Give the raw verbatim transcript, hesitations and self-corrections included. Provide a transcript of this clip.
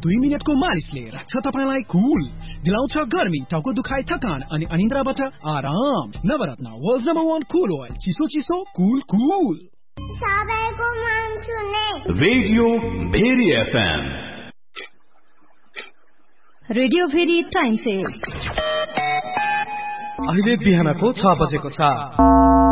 दुई मिनटको मालिसले राख्छ तपाईलाई कुल, दिलाउँछ गर्मी, टाउको दुखाइ, थकान अनि अनिन्द्राबाट आराम। नवरत्न वर्ल्ड नम्बर वन कुल ओइल, चिसो चिसो कुल कुल। सबैको मन सुने radio very FM. Radio very time से अहिले बिहानको छ बजेको छ।